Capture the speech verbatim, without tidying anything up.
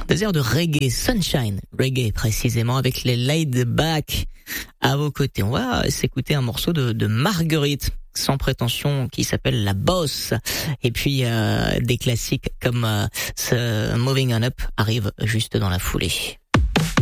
Des airs de reggae, Sunshine Reggae précisément, avec les Laid Back à vos côtés. On va s'écouter un morceau de, de Marguerite, sans prétention, qui s'appelle La Boss. Et puis euh, des classiques comme euh, ce Moving On Up arrivent juste dans la foulée.